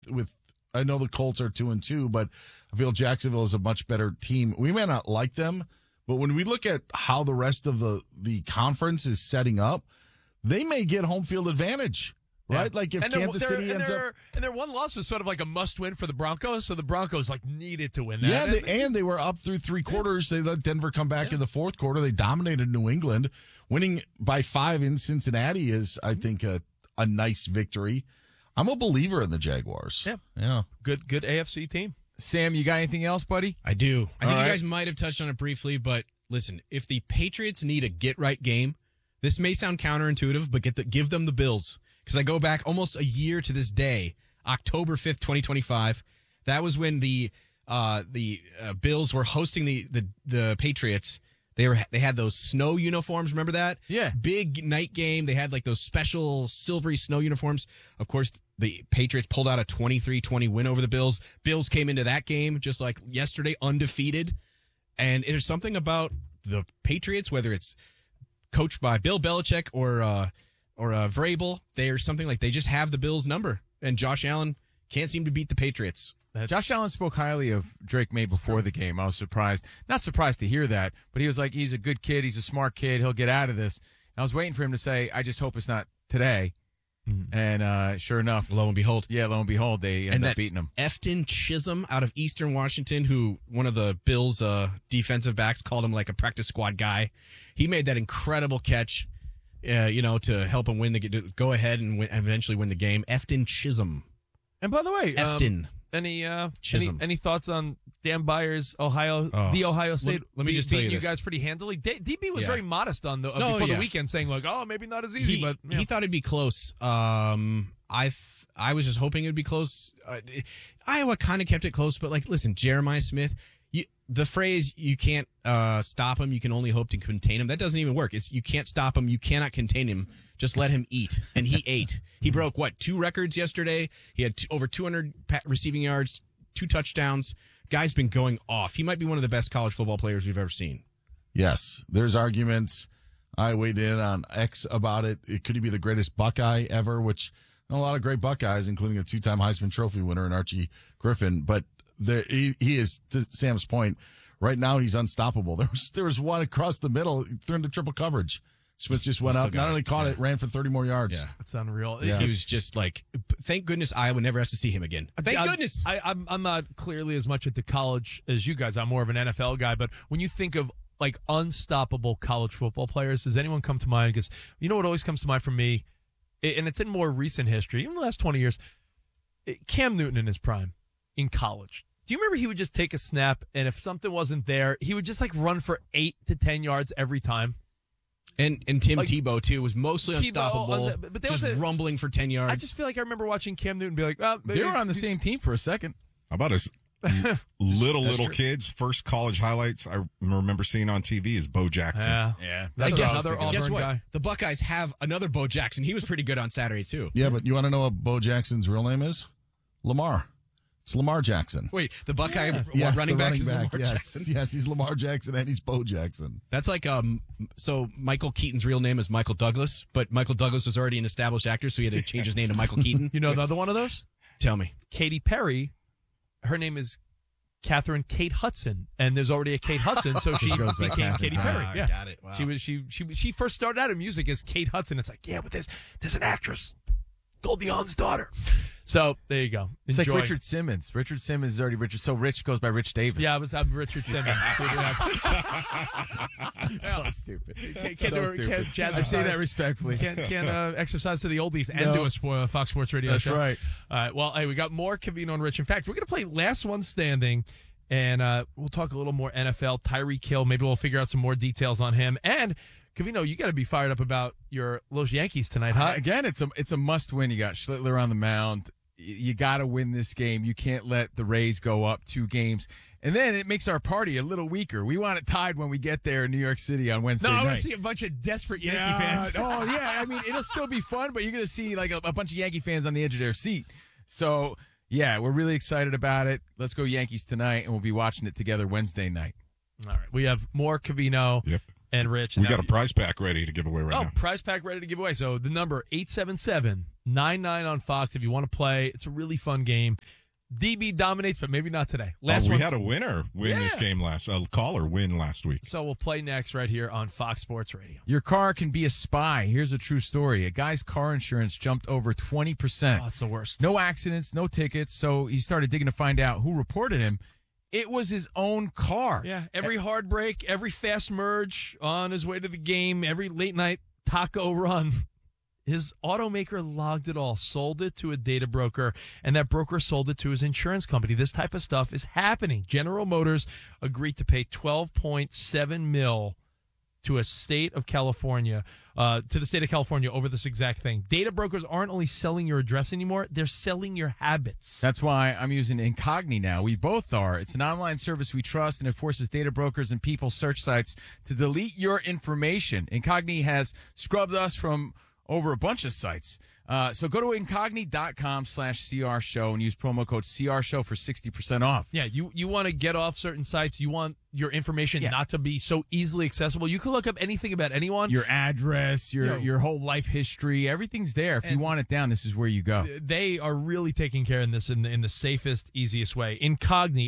I know the Colts are 2-2, but I feel Jacksonville is a much better team. We may not like them, but when we look at how the rest of the conference is setting up, they may get home field advantage. Right? Like if Kansas City ends up. And their one loss was sort of like a must win for the Broncos, so the Broncos needed to win that. Yeah, they were up through three quarters. They let Denver come back in the fourth quarter. They dominated New England. Winning by 5 in Cincinnati is, I think, a nice victory. I'm a believer in the Jaguars. Yeah. Good AFC team. Sam, you got anything else, buddy? I do. I think you guys might have touched on it briefly, but listen, if the Patriots need a get-right game, this may sound counterintuitive, but give them the Bills. Because I go back almost a year to this day, October 5th, 2025. That was when the Bills were hosting the Patriots. They had those snow uniforms. Remember that? Yeah. Big night game. They had like those special silvery snow uniforms. Of course, the Patriots pulled out a 23-20 win over the Bills. Bills came into that game just like yesterday, undefeated. And there's something about the Patriots, whether it's coached by Bill Belichick or Vrabel, there's something like they just have the Bills' number, and Josh Allen can't seem to beat the Patriots. Josh Allen spoke highly of Drake May before the game. I was surprised. Not surprised to hear that, but he was like, he's a good kid. He's a smart kid. He'll get out of this. And I was waiting for him to say, I just hope it's not today. Mm-hmm. And sure enough. Lo and behold. Yeah, lo and behold, they ended up beating him. Efton Chisholm out of Eastern Washington, who one of the Bills' defensive backs called him like a practice squad guy. He made that incredible catch. To help him go ahead and eventually win the game. Efton Chisholm. And by the way, Efton. Any thoughts on Dan Byers, the Ohio State? Let me just tell you guys pretty handily. DB was very modest before the weekend, saying like, "Oh, maybe not as easy." But he thought it'd be close. I was just hoping it'd be close. Iowa kind of kept it close, but like, listen, Jeremiah Smith. The phrase "you can't stop him, you can only hope to contain him" that doesn't even work. It's you can't stop him, you cannot contain him. Just let him eat, and he ate. He broke 2 records yesterday. He had over 200 receiving yards, 2 touchdowns. Guy's been going off. He might be one of the best college football players we've ever seen. Yes, there's arguments. I weighed in on X about it. Could he be the greatest Buckeye ever? Which a lot of great Buckeyes, including a 2-time Heisman Trophy winner in Archie Griffin, but. He is, to Sam's point, right now he's unstoppable. There was one across the middle, threw into triple coverage. Smith just went up, not only caught it, ran for 30 more yards. Yeah, that's unreal. Yeah. He was just like, thank goodness Iowa never has to see him again. Thank goodness. I'm not clearly as much into college as you guys. I'm more of an NFL guy, but when you think of like unstoppable college football players, does anyone come to mind? Because you know what always comes to mind for me, and it's in more recent history, even the last 20 years, Cam Newton in his prime in college. Do you remember he would just take a snap, and if something wasn't there, he would just like run for 8 to 10 yards every time? And Tim Tebow, too, was mostly unstoppable, but just rumbling for 10 yards. I just feel like I remember watching Cam Newton be like, they were on the same team for a second. How about his little kids' first college highlights I remember seeing on TV is Bo Jackson. Yeah. That's another Auburn guy. The Buckeyes have another Bo Jackson. He was pretty good on Saturday, too. Yeah, but you want to know what Bo Jackson's real name is? Lamar. It's Lamar Jackson. Wait, the Buckeye running back is Lamar Jackson? Yes, he's Lamar Jackson and he's Bo Jackson. That's like, so Michael Keaton's real name is Michael Douglas, but Michael Douglas was already an established actor, so he had to change his name to Michael Keaton. You know another one of those? Tell me. Katy Perry, her name is Catherine Kate Hudson, and there's already a Kate Hudson, so she became Katy Perry. Yeah. Got it. Wow. She first started out in music as Kate Hudson. It's like, yeah, but there's an actress, Goldie Hawn's daughter. So there you go. It's like Richard Simmons. Richard Simmons is already Richard. So Rich goes by Rich Davis. Yeah, I'm Richard Simmons. So stupid. Can't I say that respectfully. Can't exercise to the oldies and do a Fox Sports Radio show. That's right. All right. Well, hey, we got more Covino and Rich. In fact, we're going to play Last One Standing, and we'll talk a little more NFL. Tyreek Hill. Maybe we'll figure out some more details on him. And Covino, you got to be fired up about your Los Yankees tonight, huh? Again, it's a must win. You got Schlittler on the mound. You got to win this game. You can't let the Rays go up 2 games. And then it makes our party a little weaker. We want it tied when we get there in New York City on Wednesday night. I want to see a bunch of desperate Yankee fans. Oh, yeah. I mean, it'll still be fun, but you're going to see like a bunch of Yankee fans on the edge of their seat. So, yeah, we're really excited about it. Let's go Yankees tonight, and we'll be watching it together Wednesday night. All right. We have more Covino and Rich. We And got a prize pack ready to give away right now. Prize pack ready to give away. So the number 877-99 on Fox if you want to play. It's a really fun game. DB dominates, but maybe not today. We had a winner win this game a caller win last week. So we'll play next right here on Fox Sports Radio. Your car can be a spy. Here's a true story. A guy's car insurance jumped over 20%. Oh, it's the worst. No accidents, no tickets. So he started digging to find out who reported him. It was his own car. Yeah, every hard break, every fast merge on his way to the game, every late night taco run. His automaker logged it all, sold it to a data broker, and that broker sold it to his insurance company. This type of stuff is happening. General Motors agreed to pay $12.7 million to a state of California, to the state of California over this exact thing. Data brokers aren't only selling your address anymore, they're selling your habits. That's why I'm using Incogni now. We both are. It's an online service we trust, and it forces data brokers and people's search sites to delete your information. Incogni has scrubbed us from over a bunch of sites. So go to incogni.com/CR show and use promo code CR show for 60% off. Yeah, you want to get off certain sites. You want your information not to be so easily accessible. You can look up anything about anyone. Your address, your whole life history, everything's there. If you want it down, this is where you go. They are really taking care of this in the safest, easiest way. Incogni,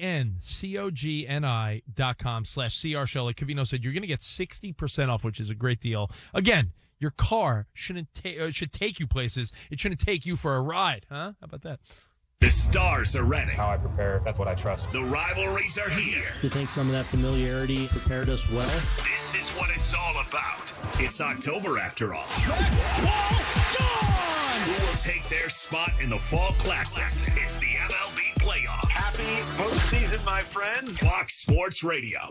INCOGNI.com/CR show. Like Covino said, you're going to get 60% off, which is a great deal. Again, your car should take you places. It shouldn't take you for a ride, huh? How about that? The stars are ready. How I prepare, that's what I trust. The rivalries are here. I think some of that familiarity prepared us well. This is what it's all about. It's October after all. Track ball gone! Who will take their spot in the Fall Classic? It's the MLB playoff. Happy postseason, my friends. Fox Sports Radio.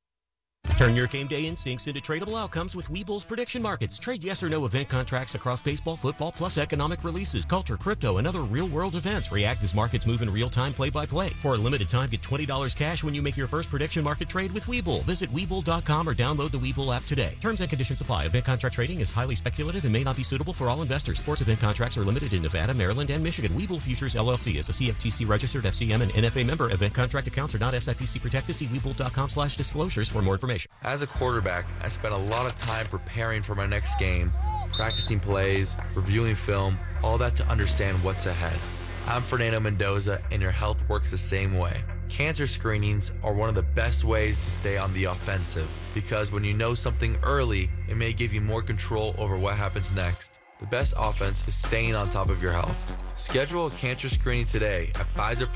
Turn your game day instincts into tradable outcomes with Webull's prediction markets. Trade yes or no event contracts across baseball, football, plus economic releases, culture, crypto, and other real-world events. React as markets move in real time, play-by-play. For a limited time, get $20 cash when you make your first prediction market trade with Webull. Visit Webull.com or download the Webull app today. Terms and conditions apply. Event contract trading is highly speculative and may not be suitable for all investors. Sports event contracts are limited in Nevada, Maryland, and Michigan. Webull Futures, LLC is a CFTC-registered FCM and NFA member. Event contract accounts are not SIPC protected. See Webull.com/disclosures for more information. As a quarterback, I spent a lot of time preparing for my next game, practicing plays, reviewing film, all that to understand what's ahead. I'm Fernando Mendoza, and your health works the same way. Cancer screenings are one of the best ways to stay on the offensive, because when you know something early, it may give you more control over what happens next. The best offense is staying on top of your health. Schedule a cancer screening today at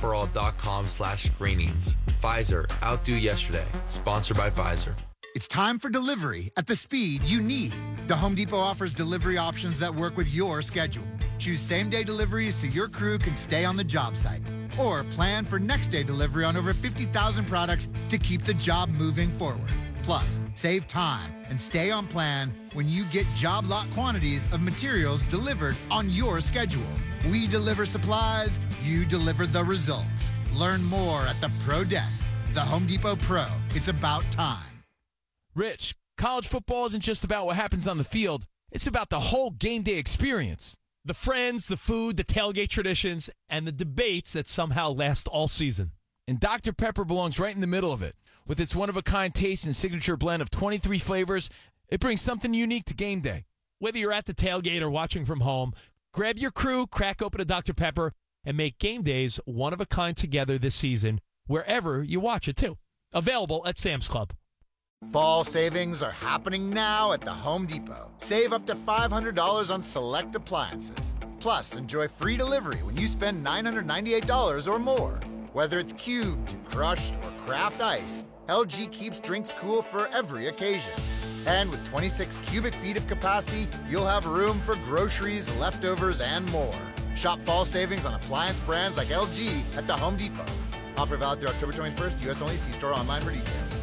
PfizerForAll.com/screenings. Pfizer, outdo yesterday. Sponsored by Pfizer. It's time for delivery at the speed you need. The Home Depot offers delivery options that work with your schedule. Choose same-day deliveries so your crew can stay on the job site. Or plan for next-day delivery on over 50,000 products to keep the job moving forward. Plus, save time and stay on plan when you get job lot quantities of materials delivered on your schedule. We deliver supplies, you deliver the results. Learn more at the Pro Desk. The Home Depot Pro. It's about time. Rich, college football isn't just about what happens on the field. It's about the whole game day experience. The friends, the food, the tailgate traditions, and the debates that somehow last all season. And Dr. Pepper belongs right in the middle of it. With its one-of-a-kind taste and signature blend of 23 flavors, it brings something unique to game day. Whether you're at the tailgate or watching from home, grab your crew, crack open a Dr. Pepper, and make game days one-of-a-kind together this season, wherever you watch it, too. Available at Sam's Club. Fall savings are happening now at the Home Depot. Save up to $500 on select appliances. Plus, enjoy free delivery when you spend $998 or more. Whether it's cubed, crushed, or craft ice, LG keeps drinks cool for every occasion. And with 26 cubic feet of capacity, you'll have room for groceries, leftovers, and more. Shop fall savings on appliance brands like LG at the Home Depot. Offer valid through October 21st, U.S. only. See store online for details.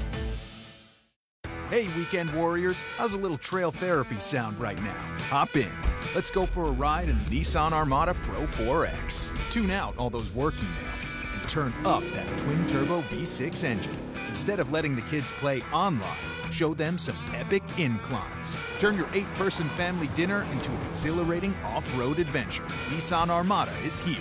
Hey, weekend warriors, how's a little trail therapy sound right now? Hop in. Let's go for a ride in the Nissan Armada Pro 4X. Tune out all those work emails and turn up that twin-turbo V6 engine. Instead of letting the kids play online, show them some epic inclines. Turn your 8-person family dinner into an exhilarating off-road adventure. Nissan Armada is here.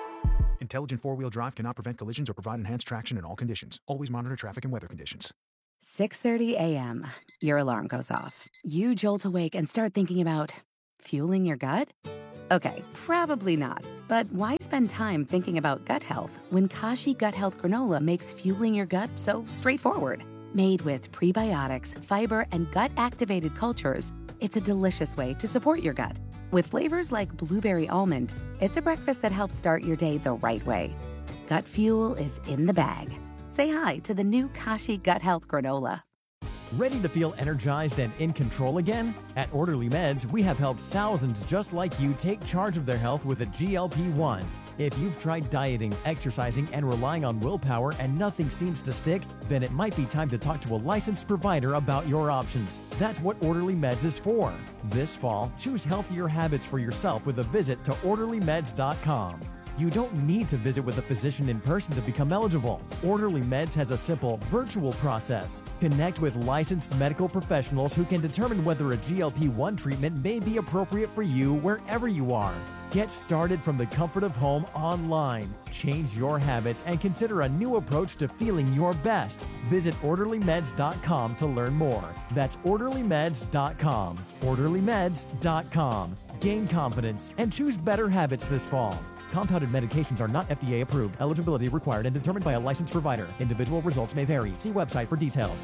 Intelligent four-wheel drive cannot prevent collisions or provide enhanced traction in all conditions. Always monitor traffic and weather conditions. 6:30 a.m. Your alarm goes off. You jolt awake and start thinking about fueling your gut? Okay, probably not. But why spend time thinking about gut health when Kashi Gut Health Granola makes fueling your gut so straightforward? Made with prebiotics, fiber, and gut-activated cultures, it's a delicious way to support your gut. With flavors like blueberry almond, it's a breakfast that helps start your day the right way. Gut fuel is in the bag. Say hi to the new Kashi Gut Health Granola. Ready to feel energized and in control again? At Orderly Meds, we have helped thousands just like you take charge of their health with a GLP-1. If you've tried dieting, exercising, and relying on willpower and nothing seems to stick, then it might be time to talk to a licensed provider about your options. That's what Orderly Meds is for. This fall, choose healthier habits for yourself with a visit to OrderlyMeds.com. You don't need to visit with a physician in person to become eligible. Orderly Meds has a simple, virtual process. Connect with licensed medical professionals who can determine whether a GLP-1 treatment may be appropriate for you wherever you are. Get started from the comfort of home online. Change your habits and consider a new approach to feeling your best. Visit OrderlyMeds.com to learn more. That's OrderlyMeds.com. OrderlyMeds.com. Gain confidence and choose better habits this fall. Compounded medications are not FDA approved. Eligibility required and determined by a licensed provider. Individual results may vary. See website for details.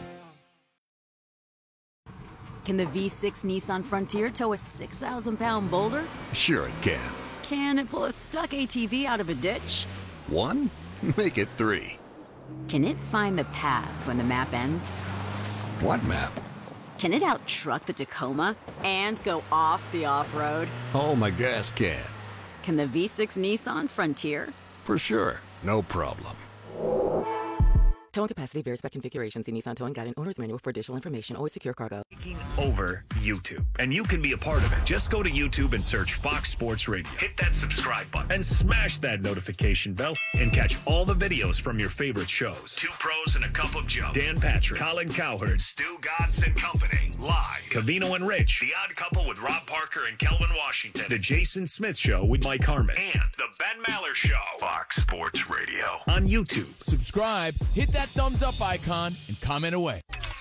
Can the V6 Nissan Frontier tow a 6,000-pound boulder? Sure it can. Can it pull a stuck ATV out of a ditch? 1? Make it 3. Can it find the path when the map ends? What map? Can it out-truck the Tacoma and go off the off-road? Oh, my gas can. Can the V6 Nissan Frontier? For sure. No problem. Towing capacity varies by configuration. See Nissan Towing Guide and Owner's Manual for additional information. Always secure cargo. Taking over YouTube. And you can be a part of it. Just go to YouTube and search Fox Sports Radio. Hit that subscribe button and smash that notification bell and catch all the videos from your favorite shows. Two Pros and a Cup of Joe. Dan Patrick, Colin Cowherd, Stu Gatz and Company. Live. Cavino and Rich. The Odd Couple with Rob Parker and Kelvin Washington. The Jason Smith Show with Mike Harmon. And The Ben Maller Show. Fox Sports Radio. On YouTube. Subscribe, hit that thumbs up icon, and comment away.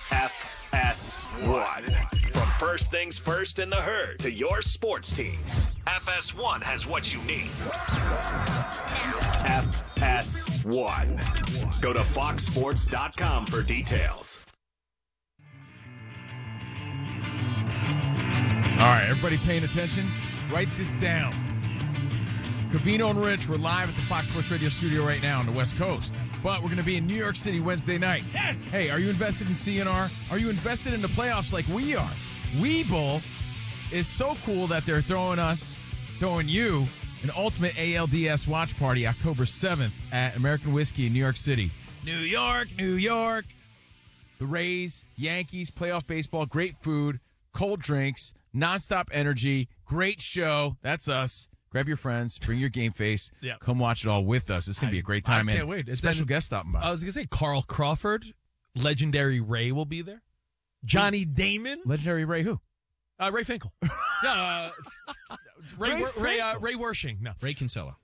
FS1. From first things first in the herd to your sports teams. FS1 has what you need. FS1. Go to foxsports.com for details. All right, everybody paying attention? Write this down. Cavino and Rich, we're live at the Fox Sports Radio studio right now on the West Coast. But we're going to be in New York City Wednesday night. Yes! Hey, are you invested in CNR? Are you invested in the playoffs like we are? Webull is so cool that they're throwing you, an ultimate ALDS watch party October 7th at American Whiskey in New York City. New York, New York. The Rays, Yankees, playoff baseball, great food, cold drinks, nonstop energy, great show. That's us. Grab your friends, bring your game face, come watch it all with us. It's going to be a great time. I can't wait. Special guest stopping by. I was going to say Carl Crawford, legendary Ray will be there. Johnny Damon. Legendary Ray who? Ray Finkel. Ray Wershing. No. Ray Kinsella.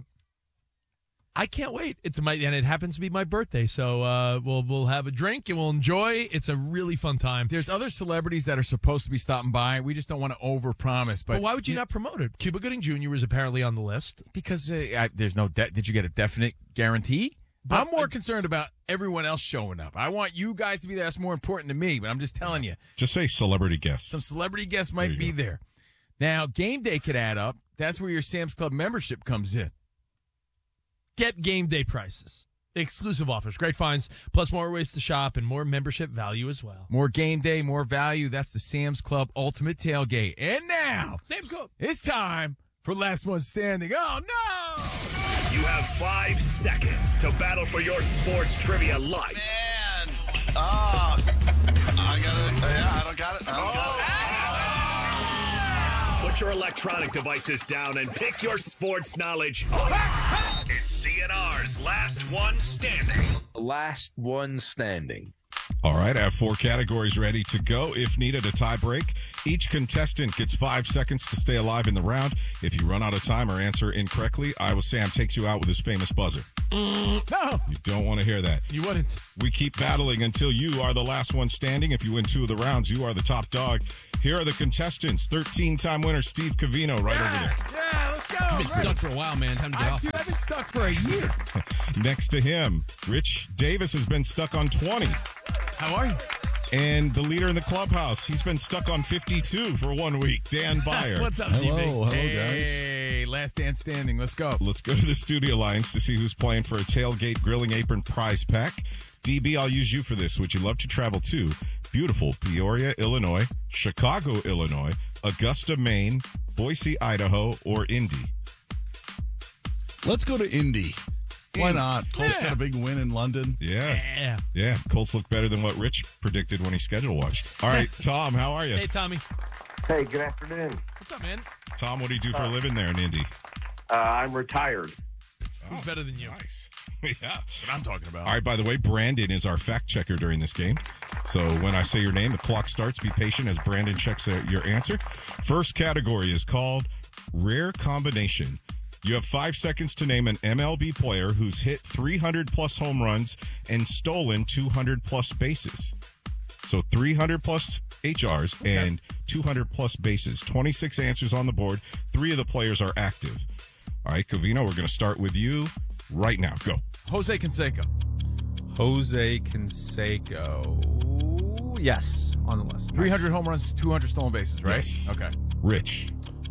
I can't wait. And it happens to be my birthday, so we'll have a drink and we'll enjoy. It's a really fun time. There's other celebrities that are supposed to be stopping by. We just don't want to overpromise. But why would you not promote it? Cuba Gooding Jr. was apparently on the list because there's no. Did you get a definite guarantee? But I'm more concerned about everyone else showing up. I want you guys to be there. That's more important to me. But I'm just telling you. Just say celebrity guests. Some celebrity guests might be there. Now, game day could add up. That's where your Sam's Club membership comes in. Get game day prices, exclusive offers, great finds, plus more ways to shop and more membership value as well. More game day, more value. That's the Sam's Club Ultimate Tailgate. And now, Sam's Club. It's time for Last One Standing. Oh, no! You have 5 seconds to battle for your sports trivia life. Man! Oh, I don't got it. Put your electronic devices down and pick your sports knowledge up. It's CNR's Last One Standing. Last One Standing. All right, I have 4 categories ready to go. If needed, a tie break. Each contestant gets 5 seconds to stay alive in the round. If you run out of time or answer incorrectly, Iowa Sam takes you out with his famous buzzer. No. You don't want to hear that. You wouldn't. We keep battling until you are the last one standing. If you win 2 of the rounds, you are the top dog. Here are the contestants. 13-time winner Steve Covino right over there. Yeah, let's go. You've been stuck for a while, man. Time to get off Dude, this. I've been stuck for a year. Next to him, Rich Davis has been stuck on 20. How are you? And the leader in the clubhouse, he's been stuck on 52 for 1 week. Dan Byer. What's up, Hello, DB? hello, guys. Hey, last dance standing. Let's go. Let's go to the studio lines to see who's playing for a Tailgate Grilling Apron prize pack. DB, I'll use you for this. Would you love to travel to beautiful Peoria, Illinois, Chicago, Illinois, Augusta, Maine, Boise, Idaho, or Indy? Let's go to Indy. Why not? Colts Yeah. got a big win in London. Yeah. Yeah. Colts look better than what Rich predicted when he schedule watched. All right, Tom, how are you? Hey, Tommy. Hey, good afternoon. What's up, man? Tom, what do you do for a living there in Indy? I'm retired. Who's better than you? Nice. Yeah. That's what I'm talking about. All right, by the way, Brandon is our fact checker during this game. So when I say your name, the clock starts. Be patient as Brandon checks your answer. First category is called Rare Combination. You have 5 seconds to name an MLB player who's hit 300-plus home runs and stolen 200-plus bases. So 300-plus HRs and 200-plus bases. 26 answers on the board. 3 of the players are active. All right, Covino, we're going to start with you right now. Go. Jose Canseco. Jose Canseco. Yes, on the list. 300 home runs, 200 stolen bases, right? Yes. Okay. Rich.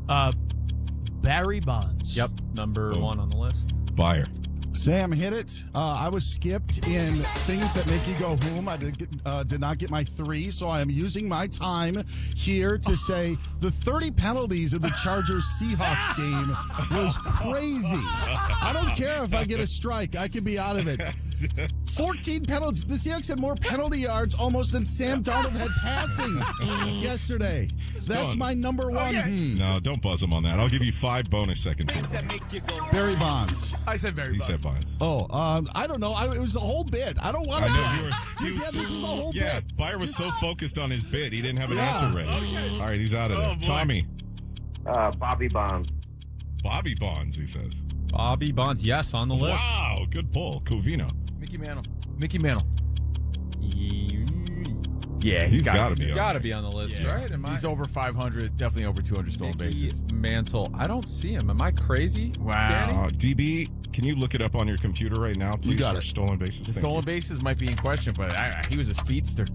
Barry Bonds. Yep, number 1 on the list. Byer. Sam hit it. I was skipped in things that make you go home. I did not get my 3, so I am using my time here to say the 30 penalties of the Chargers-Seahawks game was crazy. I don't care if I get a strike. I can be out of it. 14 penalties. The Seahawks had more penalty yards almost than Sam Darnold had passing yesterday. That's my number 1. No, don't buzz him on that. I'll give you 5 bonus seconds here. Barry Bonds. I said Barry He Bonds. said Bonds. Oh, I don't know. It was a whole bit. I don't want to. I know you were. This is a whole bit. Byer was so focused on his bit, he didn't have an answer ready. Okay. All right, he's out of there. Oh, boy. Tommy. Bobby Bonds. Bobby Bonds, he says. Bobby Bonds, yes, on the list. Wow, good pull. Covino. Mickey Mantle. Yeah, He's got to be. He's got to be on the list, right? He's over 500, definitely over 200 stolen Mickey bases. Mantle. I don't see him. Am I crazy? Wow. Danny? DB, can you look it up on your computer right now, please? You got for it. Stolen bases. The Thank stolen you. bases might be in question, but he was a speedster.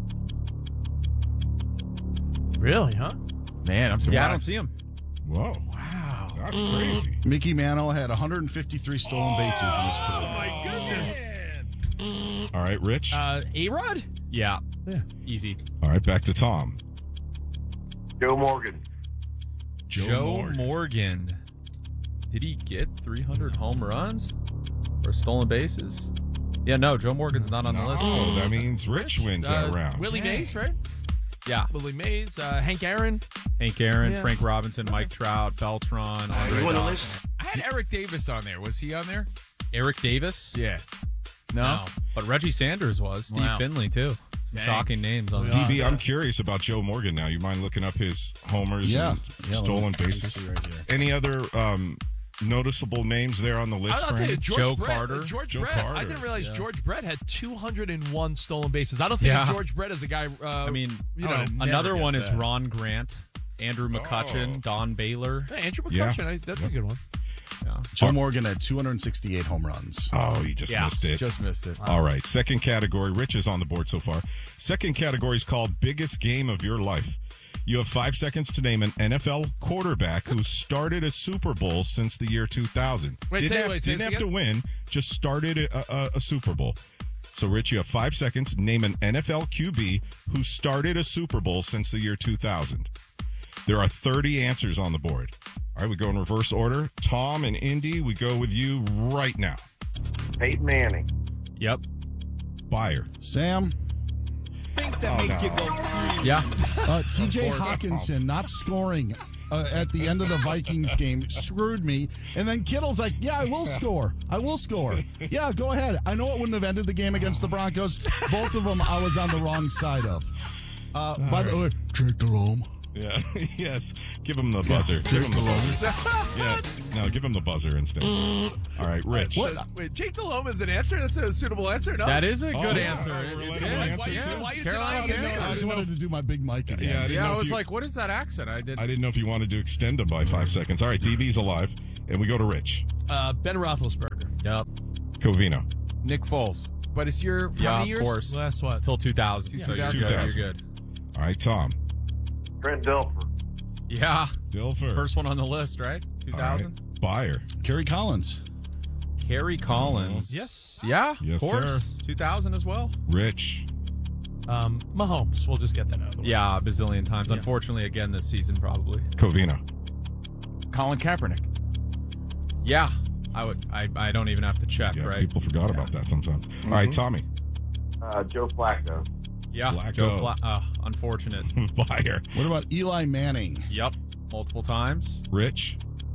Really, huh? Man, I'm surprised. Yeah, I don't see him. Whoa. Wow. That's crazy. Mickey Mantle had 153 stolen bases in his career. Oh, my goodness. All right, Rich. A-Rod? Yeah. Yeah. Easy. All right, back to Tom. Joe Morgan. Joe Morgan. Did he get 300 home runs or stolen bases? Yeah, no, Joe Morgan's not on the list. Oh, that means Rich wins that round. Willie Mays, right? Yeah. Willie Mays, Hank Aaron. Hank Aaron, Yeah. Frank Robinson, Mike Trout, Beltran, Andre You on the Dawson. list? I had Eric Davis on there. Was he on there? Eric Davis? Yeah. No. But Reggie Sanders was. Steve Wow. Finley, too. Some Dang. shocking names on DB, I'm curious about Joe Morgan now. You mind looking up his homers Yeah. and Yeah, stolen let me bases? see right here. Any other noticeable names there on the list? I'll tell you, Brandon? George Brett. George Joe Brett. I Carter. didn't realize Yeah. George Brett had 201 stolen bases. I don't think Yeah. of George Brett as a guy. I mean, you know, another never one guess is that. Ron Grant, Andrew McCutcheon, Don Baylor. Hey, Andrew Yeah. McCutcheon. That's a good one. Yeah. Joe Morgan had 268 home runs. Oh, you just missed it. Just missed it. All right. Second category. Rich is on the board so far. Second category is called Biggest Game of Your Life. You have 5 seconds to name an NFL quarterback who started a Super Bowl since the year 2000. Wait, say didn't this have to again? win, just started a Super Bowl. So, Rich, you have 5 seconds. Name an NFL QB who started a Super Bowl since the year 2000. There are 30 answers on the board. All right, we go in reverse order. Tom and Indy, we go with you right now. Peyton Manning. Yep. Byer. Sam. Yeah. TJ Hawkinson not scoring at the end of the Vikings game screwed me. And then Kittle's like, yeah, I will score. I will score. Yeah, go ahead. I know it wouldn't have ended the game against the Broncos. Both of them I was on the wrong side of. By the way, Jake Delhomme. Yeah, yes. Give him the buzzer. Give him the buzzer. Yeah. No, give him the buzzer instead. All right, Rich. Wait, Jake Delhomme is an answer? That's a suitable answer? No? That is a good yeah. answer. We're It's letting him it. answer, too. Why you Carolina denying it? I just wanted to do my big mic again. Yeah, I was like, what is that accent? I didn't know if you wanted to extend him by 5 seconds. All right, DB's alive, and we go to Rich. Ben Roethlisberger. Yep. Covino. Nick Foles. But it's your how many years? Of course. Last what? Till 2000. Yeah, So you're 2000. good. You're good. All right, Tom. Trent Dilfer. Yeah. Dilfer. First one on the list, right? 2000. Right. Byer. Kerry Collins. Kerry Collins. Yes. Yeah. Yes, of course. sir. 2000 as well. Rich. Mahomes. We'll just get that out of the way. Yeah, a bazillion times. Yeah. Unfortunately, again this season probably. Covino. Colin Kaepernick. Yeah. I don't even have to check, Yeah, right? people forgot about that sometimes. All right, Tommy. Joe Flacco. Yeah. Flacco. Joe unfortunate. Byer. What about Eli Manning? Yep. Multiple times. Rich.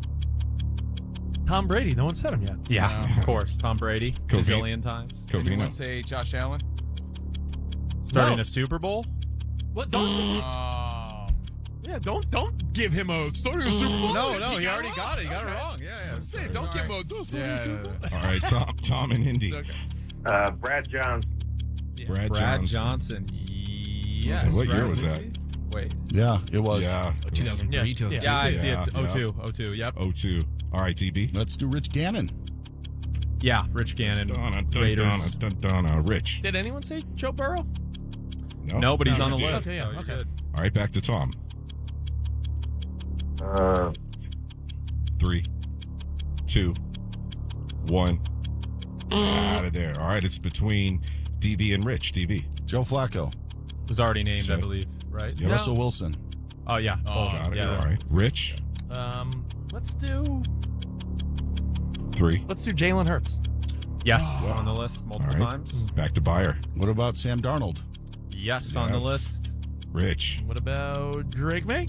Tom Brady. No one said him yet. Yeah, of course. Tom Brady. Covino. Bazillion times. Anyone Covino. say Josh Allen? Starting No. a Super Bowl? What? Don't. Yeah, don't give him a starting a Super Bowl. No, he already got it. He got it wrong. Yeah. Say, don't give him a starting a Super Bowl. All right, Tom and Indy. Brad Johnson. Brad Johnson. Yes. What year right? was that? Wait. Yeah, it was. Yeah. 2003, 2002. Yeah, I see it. Yeah. 02. Yep. 02. All right, DB. Let's do Rich Gannon. Yeah, Rich Gannon. Raiders. Rich. Did anyone say Joe Burrow? No, but he's on the you did. list. Okay, yeah, so you're okay. good. All right, back to Tom. 3, 2, 1. Out of there. All right, it's between DB and Rich. DB. Joe Flacco. Was already named, I Shit. believe, right? Yep. Russell Wilson. Oh, yeah. Got it. Yeah. All right. Rich. Let's do 3. Jalen Hurts. Yes, on the list multiple All right. times. Back to Byer. What about Sam Darnold? Yes, on the Yes. list. Rich. What about Drake May?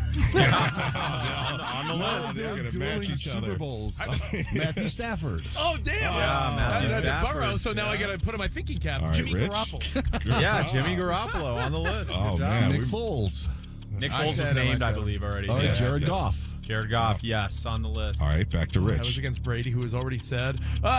on the list. They're gonna Dueling match each Super other. Bowls. Matthew Stafford. Oh, damn. Matthew That's Stafford. Burrow, so now I got to put on my thinking cap. All right, Jimmy Rich. Garoppolo. Yeah, Jimmy Garoppolo on the list. Oh, Good job. man. Nick Foles. Nick I Foles was said him, named, I I said him. believe, already. All right, Yeah. Jared Goff. Jared Goff, yes, on the list. All right, back to That was Rich. against Brady, who was already said.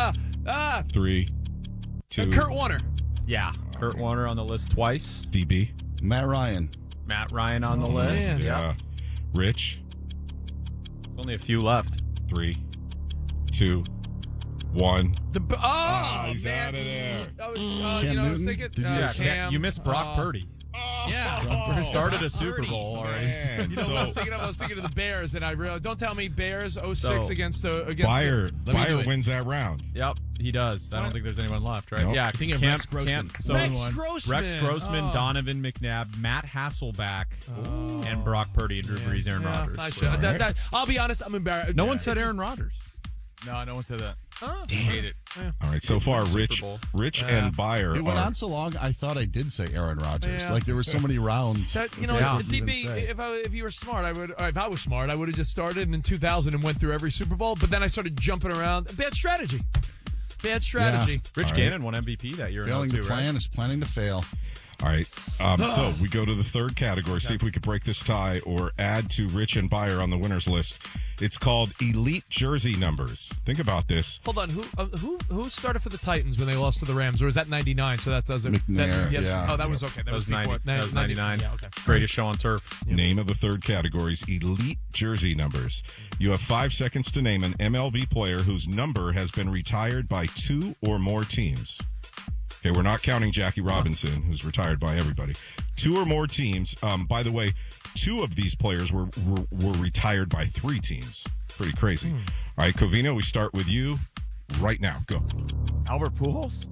3, 2. Kurt Warner. Yeah, Kurt Warner on the list twice. DB. Matt Ryan. Matt Ryan on the Oh, list. man. Yeah. Rich. There's only a few left. 3, 2, 1. He's man. out of there. I was, Cam I was Newton? thinking. Did you say- Cam, You missed Brock Purdy. Yeah. Started a Super Bowl already. Man. You know what I was thinking of? I was thinking of the Bears, and I realized, don't tell me Bears 06 against Byer wins that round. Yep, he does. I don't think there's anyone left, right? Nope. Yeah, I think of Rex Grossman. Rex Grossman, Oh. Donovan McNabb, Matt Hasselback, and Brock Purdy, and Drew Brees, Aaron Rodgers. I should. I'll be honest, I'm embarrassed. No one said Aaron Rodgers. No one said that. Damn. Hate it. All right, so far, Rich Bowl. and Byer It went are. on so long, I thought I did say Aaron Rodgers. Yeah. Like there were so many rounds. That, you know, Yeah. DB, if you were smart, if I was smart, I would have just started in 2000 and went through every Super Bowl. But then I started jumping around. Bad strategy. Yeah. Rich All right. Gannon won MVP that year. Failing in to 02, plan right? is planning to fail. All right, so we go to the third category. See if we could break this tie or add to Rich and Byer on the winners list. It's called Elite Jersey Numbers. Think about this. Hold on, who started for the Titans when they lost to the Rams, or was that '99? So that doesn't. McNair, yeah. Oh, that was okay. That was 90. before. That was 99. Yeah, okay. Greatest show on turf. Name of the third category is Elite Jersey Numbers. You have 5 seconds to name an MLB player whose number has been retired by 2 or more teams. Okay, we're not counting Jackie Robinson, who's retired by everybody. 2 or more teams. By the way, 2 of these players were retired by 3 teams. Pretty crazy. All right, Covino, we start with you right now. Go. Albert Pujols?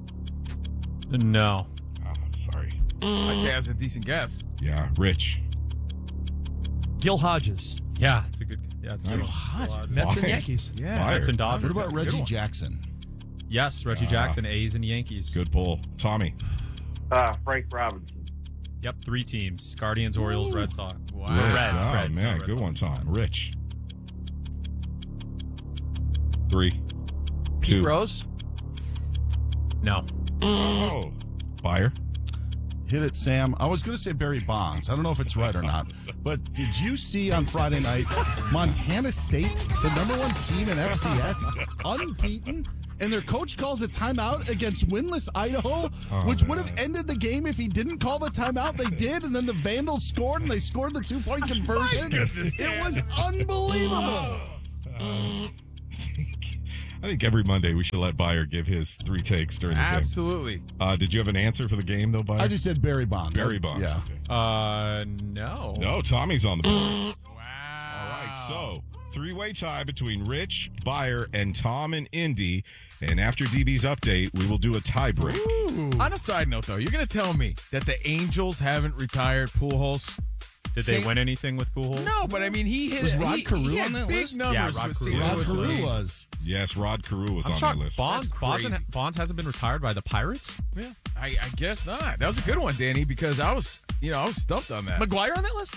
No. Sorry. I'd say that's a decent guess. Yeah, Rich. Gil Hodges. Yeah, it's a good. Yeah, it's a good Nice. one. Mets and Byer. Yankees. Yeah. Byer. Mets and Dodgers. What about That's a good Reggie one. Jackson? Yes, Reggie Jackson, A's and Yankees. Good pull. Tommy. Frank Robinson. Yep, 3 teams: Guardians, Orioles, Red Sox. Wow. Reds. Oh, Reds, man, not Red good Sox. one, Tom. Rich. 3, 2. Pete Rose. No. Oh. Byer. Hit it, Sam. I was going to say Barry Bonds. I don't know if it's right or not, But did you see on Friday night Montana State, the number 1 team in FCS, unbeaten? And their coach calls a timeout against winless Idaho, which would have ended the game if he didn't call the timeout. They did, and then the Vandals scored, and they scored the 2-point conversion. It was unbelievable. I think every Monday we should let Byer give his 3 takes during the game. Absolutely. Did you have an answer for the game, though, Byer? I just said Barry Bonds. Barry Bonds. Yeah. Okay. No. No, Tommy's on the board. Wow. All right, so 3-way tie between Rich, Byer, and Tom and Indy. And after DB's update, we will do a tiebreak. On a side note, though, you're going to tell me that the Angels haven't retired Pujols? Did they win anything with Pujols? No, but I mean, he hit. Was Rod Carew he had on that big list? numbers Yeah, Rod with Carew. St. Rod Louis Carew League. was. Yes, Rod Carew was I'm on shocked. that list. Bonds hasn't been retired by the Pirates? Yeah, I guess not. That was a good one, Danny, because I was stumped on that. McGuire on that list?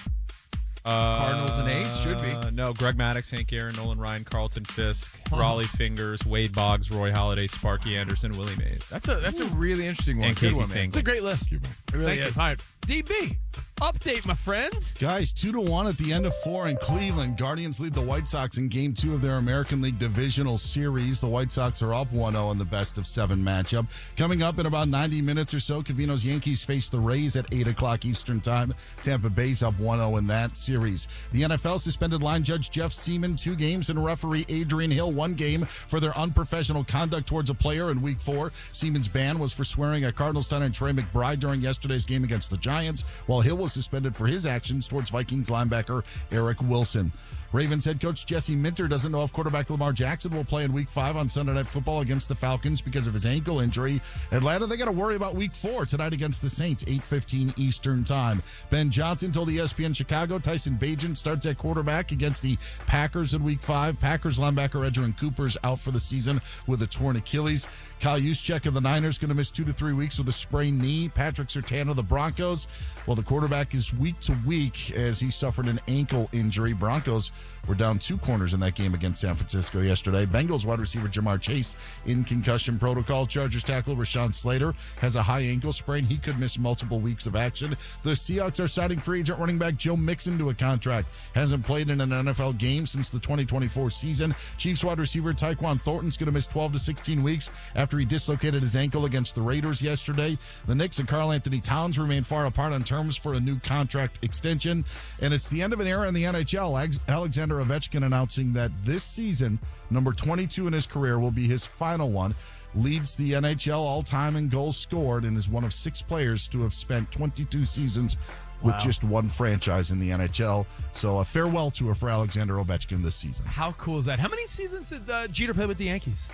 Cardinals and A's should be. No, Greg Maddux, Hank Aaron, Nolan Ryan, Carlton Fisk, Raleigh Fingers, Wade Boggs, Roy Halladay, Sparky Anderson, Willie Mays. That's a really interesting one. And Good Casey one, man. Stengel. It's a great list. It really Thank is. you. All right, DB, update, my friend. Guys, 2-1 at the end of 4 in Cleveland. Guardians lead the White Sox in Game 2 of their American League Divisional Series. The White Sox are up 1-0 in the best-of-7 matchup. Coming up in about 90 minutes or so, Covino's Yankees face the Rays at 8 o'clock Eastern Time. Tampa Bay's up 1-0 in that series. The NFL suspended line judge Jeff Seaman 2 games and referee Adrian Hill 1 game for their unprofessional conduct towards a player in Week 4. Seaman's ban was for swearing at Cardinals tight end Trey McBride during yesterday's game against the Giants, while Hill was suspended for his actions towards Vikings linebacker Eric Wilson. Ravens head coach Jesse Minter doesn't know if quarterback Lamar Jackson will play in Week 5 on Sunday Night Football against the Falcons because of his ankle injury. Atlanta, they got to worry about Week 4 tonight against the Saints, 8:15 Eastern Time. Ben Johnson told ESPN Chicago Tyson Bagent starts at quarterback against the Packers in Week 5. Packers linebacker Edgerrin Cooper's out for the season with a torn Achilles. Kyle Juszczyk of the Niners going to miss 2 to 3 weeks with a sprained knee. Patrick Surtain of the Broncos, well, the quarterback is week to week as he suffered an ankle injury. Broncos were down 2 corners in that game against San Francisco yesterday. Bengals wide receiver Jamar Chase in concussion protocol. Chargers tackle Rashawn Slater has a high ankle sprain. He could miss multiple weeks of action. The Seahawks are signing free agent running back Joe Mixon to a contract. Hasn't played in an NFL game since the 2024 season. Chiefs wide receiver Tyquan Thornton's going to miss 12 to 16 weeks after he dislocated his ankle against the Raiders yesterday. The Knicks and Karl Anthony Towns remain far apart on terms for a new contract extension. And it's the end of an era in the NHL. Alexander Ovechkin announcing that this season, number 22 in his career, will be his final one. Leads the NHL all-time in goals scored and is one of 6 players to have spent 22 seasons with just one franchise in the NHL. So a farewell tour for Alexander Ovechkin this season. How cool is that? How many seasons did Jeter play with the Yankees?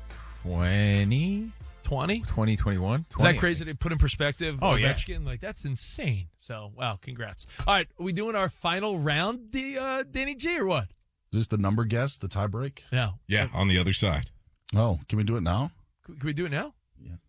20? 20? 2021? Is that crazy to put in perspective? Oh, Ovechkin? Like, that's insane. So, wow, congrats. All right, are we doing our final round, Danny G, or what? Is this the number guess, the tie break? No. Yeah, on the other side. Oh, can we do it now? Can we do it now?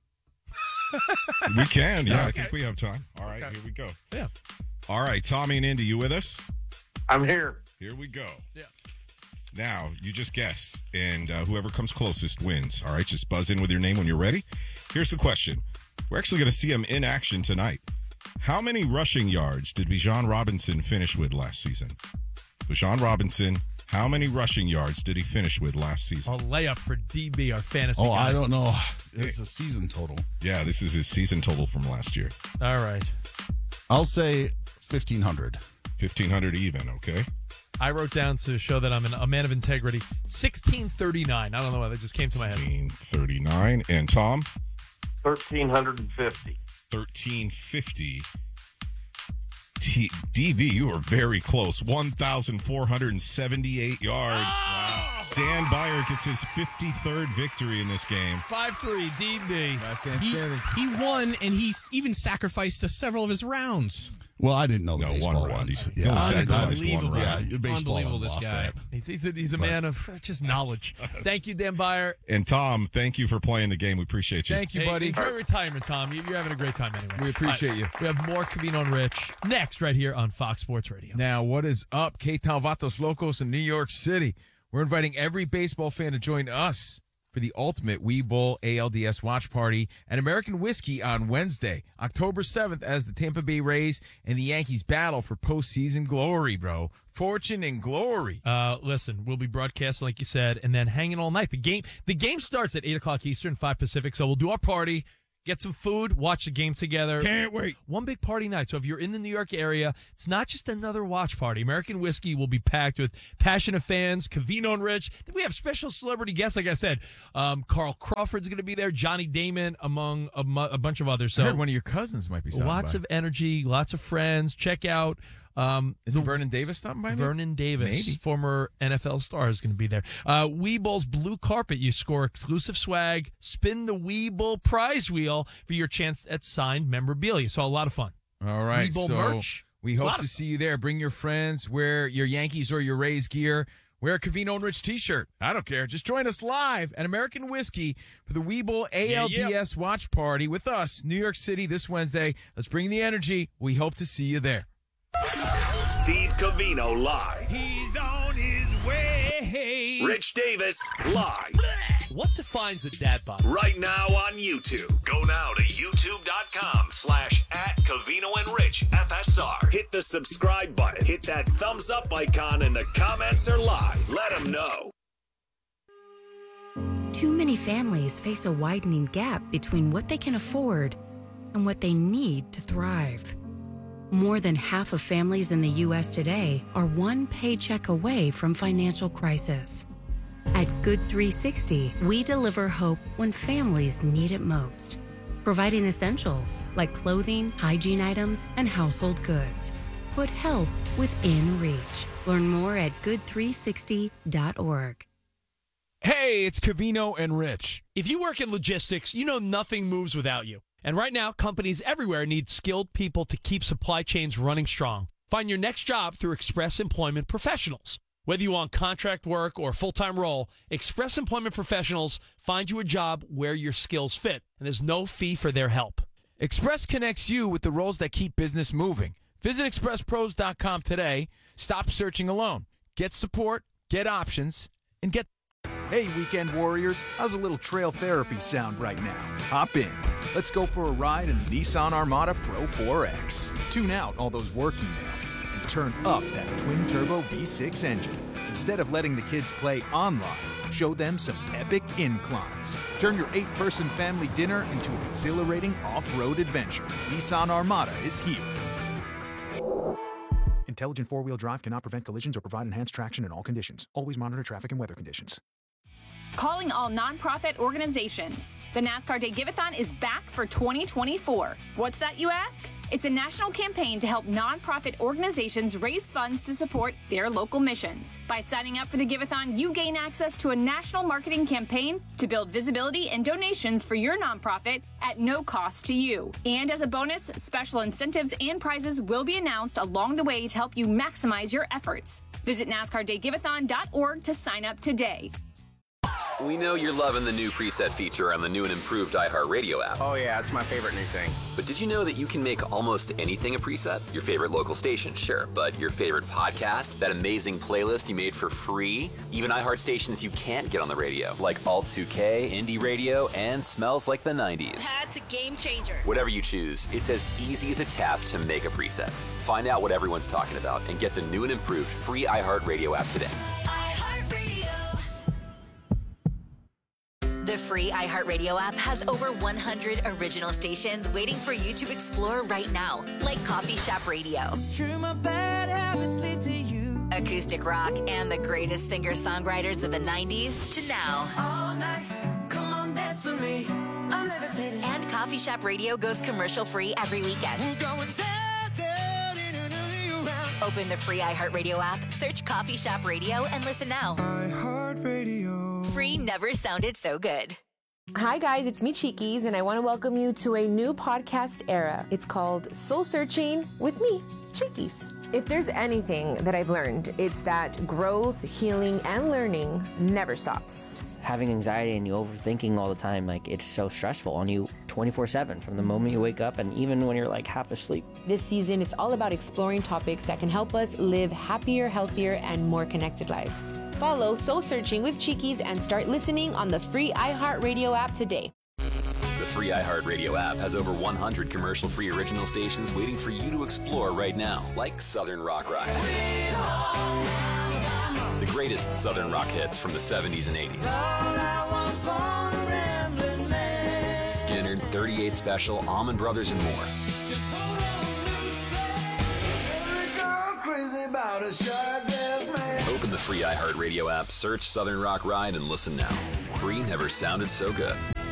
We can. Yeah, I think we have time. All right, here we go. Yeah. All right, Tommy and Indy, you with us? I'm here. Here we go. Yeah. Now, you just guess, and whoever comes closest wins. All right, just buzz in with your name when you're ready. Here's the question. We're actually going to see him in action tonight. How many rushing yards did Bijan Robinson finish with last season? Bijan Robinson, how many rushing yards did he finish with last season? A layup for DB, our fantasy Oh, guy. I don't know. It's a season total. Yeah, this is his season total from last year. All right. I'll say 1,500. 1,500 even, okay? I wrote down to show that I'm a man of integrity. 1639. I don't know why that just came to my head. 1639. And Tom? 1,350. 1,350. DB, you are very close. 1,478 yards. Wow. Dan Byer gets his 53rd victory in this game. 5-3, DB. He won, and he even sacrificed to several of his rounds. Well, I didn't know the baseball one round. ones. He only sacrificed one round. Yeah, baseball Unbelievable, this lost guy. that. He's a man of just knowledge. Thank you, Dan Byer. And Tom, thank you for playing the game. We appreciate you. Thank you, buddy. Enjoy retirement, Tom. You're having a great time anyway. We appreciate you. We have more Covino and Rich next right here on Fox Sports Radio. Now, what is up, K-Town Vatos Locos in New York City? We're inviting every baseball fan to join us for the ultimate Wee Bowl ALDS watch party at American Whiskey on Wednesday, October 7th, as the Tampa Bay Rays and the Yankees battle for postseason glory, bro. Fortune and glory. Listen, we'll be broadcasting, like you said, and then hanging all night. The game starts at 8 o'clock Eastern, 5 Pacific, so we'll do our party, get some food, watch the game together. Can't wait. One big party night. So if you're in the New York area, it's not just another watch party. American Whiskey will be packed with passionate fans, Covino and Rich. Then we have special celebrity guests, like I said. Carl Crawford's going to be there, Johnny Damon, among a bunch of others. So I heard one of your cousins might be stopping lots by. of energy, lots of friends. Check out. Is it Vernon Davis stopping by? Vernon Davis, Maybe. former NFL star, is going to be there. Wee Bowl's blue carpet. You score exclusive swag. Spin the Wee Bowl prize wheel for your chance at signed memorabilia. So a lot of fun. All right, Wee Bowl so merch. we hope to see you there. Bring your friends. Wear your Yankees or your Rays gear. Wear a Covino and Rich t-shirt. I don't care. Just join us live at American Whiskey for the Wee Bowl ALDS watch party with us, New York City, this Wednesday. Let's bring the energy. We hope to see you there. Steve Covino live. He's on his way. Rich Davis live. What defines a dad bod? Right now on YouTube. Go now to youtube.com/@CovinoandRichFSR. Hit the subscribe button. Hit that thumbs up icon and the comments are live. Let them know. Too many families face a widening gap between what they can afford and what they need to thrive. More than half of families in the U.S. today are one paycheck away from financial crisis. At Good 360, we deliver hope when families need it most, providing essentials like clothing, hygiene items, and household goods. Put help within reach. Learn more at good360.org. Hey, it's Covino and Rich. If you work in logistics, you know nothing moves without you. And right now, companies everywhere need skilled people to keep supply chains running strong. Find your next job through Express Employment Professionals. Whether you want contract work or full-time role, Express Employment Professionals find you a job where your skills fit, and there's no fee for their help. Express connects you with the roles that keep business moving. Visit expresspros.com today. Stop searching alone. Get support, get options, and get... Hey, weekend warriors, how's a little trail therapy sound right now? Hop in. Let's go for a ride in the Nissan Armada Pro 4X. Tune out all those work emails and turn up that twin-turbo V6 engine. Instead of letting the kids play online, show them some epic inclines. Turn your 8-person family dinner into an exhilarating off-road adventure. Nissan Armada is here. Intelligent four-wheel drive cannot prevent collisions or provide enhanced traction in all conditions. Always monitor traffic and weather conditions. Calling all nonprofit organizations. The NASCAR Day Give-A-thon is back for 2024. What's that, you ask? It's a national campaign to help nonprofit organizations raise funds to support their local missions. By signing up for the Give-A-thon, you gain access to a national marketing campaign to build visibility and donations for your nonprofit at no cost to you. And as a bonus, special incentives and prizes will be announced along the way to help you maximize your efforts. Visit NASCARDayGiveathon.org to sign up today. We know you're loving the new preset feature on the new and improved iHeartRadio app. Oh yeah, it's my favorite new thing. But did you know that you can make almost anything a preset? Your favorite local station, sure, but your favorite podcast, that amazing playlist you made for free, even iHeart stations you can't get on the radio, like Alt2K, Indie Radio, and Smells Like the 90s. That's a game changer. Whatever you choose, it's as easy as a tap to make a preset. Find out what everyone's talking about and get the new and improved free iHeartRadio app today. The free iHeartRadio app has over 100 original stations waiting for you to explore right now, like Coffee Shop Radio, acoustic rock, and the greatest singer-songwriters of the 90s to now. All night, come on, dance with me. I'm levitating. And Coffee Shop Radio goes commercial-free every weekend. We're going down, Open the free iHeartRadio app, search Coffee Shop Radio, and listen now. iHeartRadio. Free never sounded so good. Hi guys, it's me Cheekies, and I want to welcome you to a new podcast era. It's called Soul Searching with me, Cheekies. If there's anything that I've learned, it's that growth, healing, and learning never stops. Having anxiety and you overthinking all the time, like it's so stressful on you 24/7 from the moment you wake up and even when you're like half asleep. This season, it's all about exploring topics that can help us live happier, healthier, and more connected lives. Follow Soul Searching with Cheekies and start listening on the free iHeartRadio app today. The free iHeartRadio app has over 100 commercial-free original stations waiting for you to explore right now, like Southern Rock Ride. The greatest Southern rock hits from the 70s and 80s. Skinner, 38 Special, Allman Brothers, and more. Open the free iHeartRadio app, search Southern Rock Ride, and listen now. Free never sounded so good.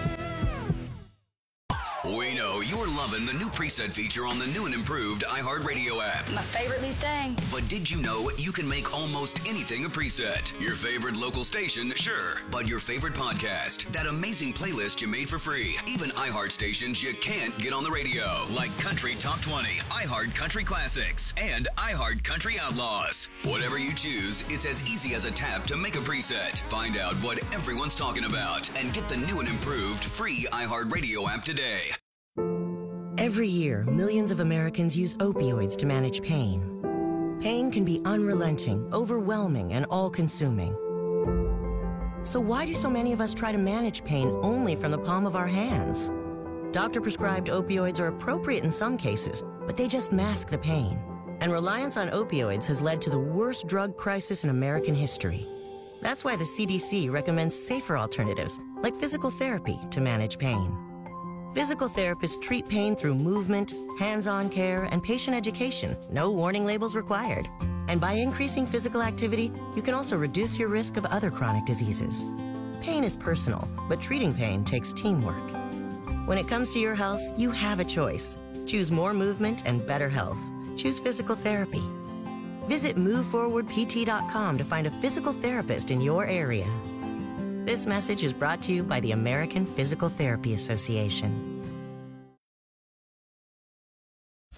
We know you're loving the new preset feature on the new and improved iHeartRadio app. My favorite new thing. But did you know you can make almost anything a preset? Your favorite local station, sure. But your favorite podcast, that amazing playlist you made for free. Even iHeart stations you can't get on the radio, like Country Top 20, iHeart Country Classics, and iHeart Country Outlaws. Whatever you choose, it's as easy as a tap to make a preset. Find out what everyone's talking about and get the new and improved free iHeartRadio app today. Every year, millions of Americans use opioids to manage pain. Pain can be unrelenting, overwhelming, and all-consuming. So why do so many of us try to manage pain only from the palm of our hands? Doctor-prescribed opioids are appropriate in some cases, but they just mask the pain. And reliance on opioids has led to the worst drug crisis in American history. That's why the CDC recommends safer alternatives, like physical therapy, to manage pain. Physical therapists treat pain through movement, hands-on care, and patient education. No warning labels required. And by increasing physical activity, you can also reduce your risk of other chronic diseases. Pain is personal, but treating pain takes teamwork. When it comes to your health, you have a choice. Choose more movement and better health. Choose physical therapy. Visit MoveForwardPT.com to find a physical therapist in your area. This message is brought to you by the American Physical Therapy Association.